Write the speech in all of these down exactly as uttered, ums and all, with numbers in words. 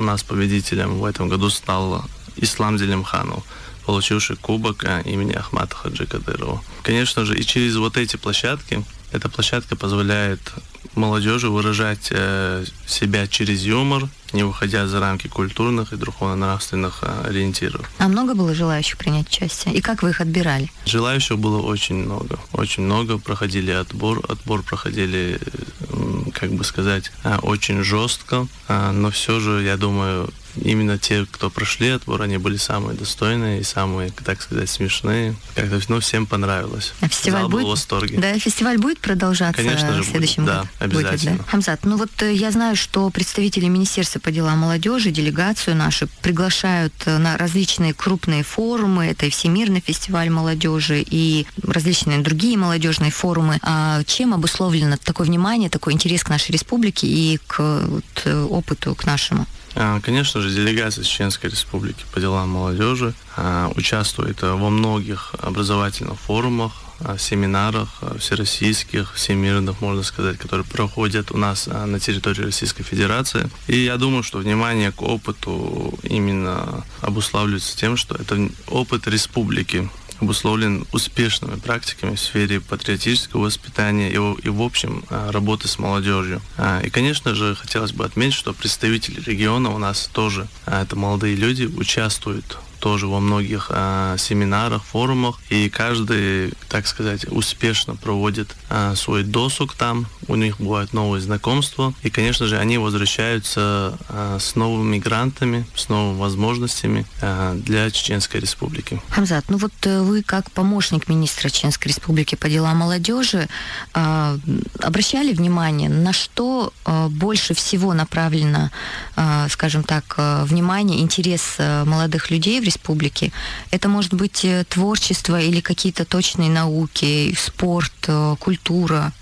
нас победителем в этом году стал Ислам Зелимханов, получивший кубок имени Ахмата Хаджи Кадырова. Конечно же, и через вот эти площадки, эта площадка позволяет молодежи выражать э, себя через юмор, не выходя за рамки культурных и духовно-нравственных э, ориентиров. А много было желающих принять участие? И как вы их отбирали? Желающих было очень много. Очень много. Проходили отбор. Отбор проходили, э, как бы сказать, э, очень жестко. Э, но все же, я думаю, именно те, кто прошли отбор, они были самые достойные и самые, так сказать, смешные. Как-то, ну, всем понравилось. А фестиваль Зал будет? был в восторге. Да, фестиваль будет продолжаться Конечно же в следующем будет. году? Да, обязательно. Будет, да? Хамзат, ну вот я знаю, что представители Министерства по делам молодежи, делегацию нашу приглашают на различные крупные форумы. Это и Всемирный фестиваль молодежи, и различные другие молодежные форумы. А чем обусловлено такое внимание, такой интерес к нашей республике и к вот, опыту к нашему? Конечно же, делегация Чеченской Республики по делам молодежи участвует во многих образовательных форумах, семинарах всероссийских, всемирных, можно сказать, которые проходят у нас на территории Российской Федерации. И я думаю, что внимание к опыту именно обуславливается тем, что это опыт республики, обусловлен успешными практиками в сфере патриотического воспитания и, и в общем работы с молодежью. И, конечно же, хотелось бы отметить, что представители региона у нас тоже, это молодые люди, участвуют тоже во многих а, семинарах, форумах, и каждый, так сказать, успешно проводит а, свой досуг там, у них бывают новые знакомства, и, конечно же, они возвращаются а, с новыми грантами, с новыми возможностями а, для Чеченской Республики. Хамзат, ну вот вы как помощник министра Чеченской Республики по делам молодежи а, обращали внимание, на что а, больше всего направлено, а, скажем так, внимание, интерес молодых людей в республики? Это может быть творчество или какие-то точные науки, спорт, культура?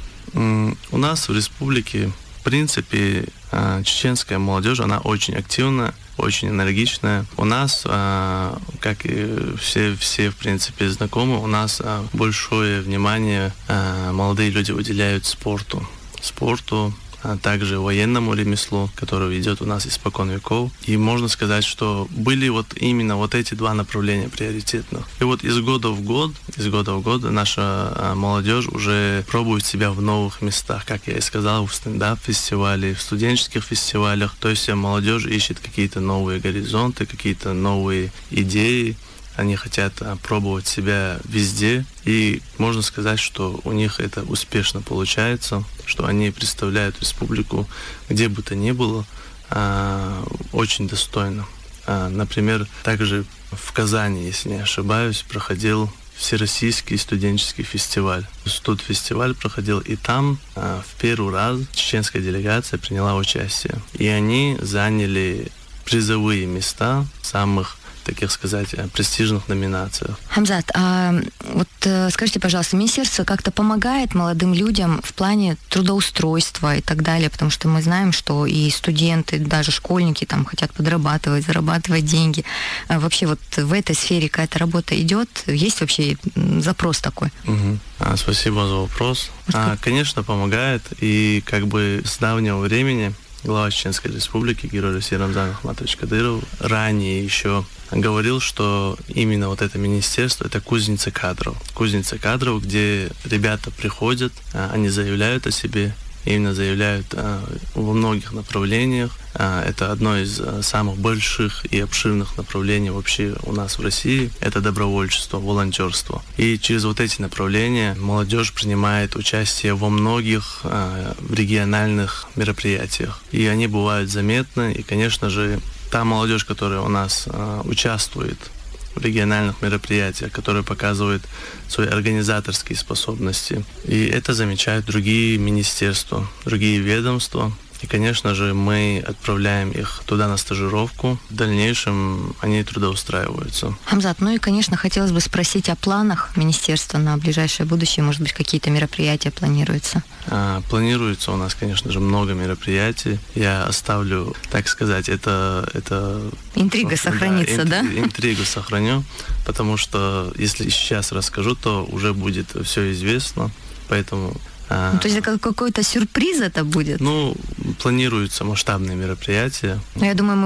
У нас в республике, в принципе, чеченская молодежь, она очень активная, очень энергичная. У нас, как и все, все в принципе, знакомы, у нас большое внимание молодые люди уделяют спорту. Спорту, а также военному ремеслу, которое идет у нас испокон веков. И можно сказать, что были вот именно вот эти два направления приоритетных. И вот из года в год, из года в год наша молодежь уже пробует себя в новых местах, как я и сказал, в стендап-фестивале, в студенческих фестивалях. То есть молодежь ищет какие-то новые горизонты, какие-то новые идеи. Они хотят пробовать себя везде, и можно сказать, что у них это успешно получается, что они представляют республику, где бы то ни было, очень достойно. Например, также в Казани, если не ошибаюсь, проходил Всероссийский студенческий фестиваль. Студфестиваль проходил, и там в первый раз чеченская делегация приняла участие. И они заняли призовые места в самых, таких сказать, престижных номинациях. Хамзат, а вот скажите, пожалуйста, министерство как-то помогает молодым людям в плане трудоустройства и так далее, потому что мы знаем, что и студенты, даже школьники там хотят подрабатывать, зарабатывать деньги. А вообще вот в этой сфере какая-то работа идет? Есть вообще запрос такой? Угу. А, спасибо за вопрос. А, конечно, помогает, и как бы с давнего времени глава Чеченской Республики, герой России Рамзан Ахматович Кадыров, ранее еще говорил, что именно вот это министерство — это кузница кадров. Кузница кадров, где ребята приходят, они заявляют о себе, именно заявляют во многих направлениях. Это одно из самых больших и обширных направлений вообще у нас в России. Это добровольчество, волонтерство. И через вот эти направления молодежь принимает участие во многих региональных мероприятиях. И они бывают заметны. И, конечно же, та молодежь, которая у нас участвует в региональных мероприятиях, которые показывают свои организаторские способности. И это замечают другие министерства, другие ведомства. И, конечно же, мы отправляем их туда на стажировку. В дальнейшем они трудоустраиваются. Хамзат, ну и, конечно, хотелось бы спросить о планах министерства на ближайшее будущее. Может быть, какие-то мероприятия планируются? А, планируется у нас, конечно же, много мероприятий. Я оставлю, так сказать, это... это интрига сохранится, да? Интри, интригу сохраню, потому что если сейчас расскажу, то уже будет все известно. Поэтому... Ну, то есть это какой-то сюрприз это будет? Ну, планируются масштабные мероприятия. Я думаю, мы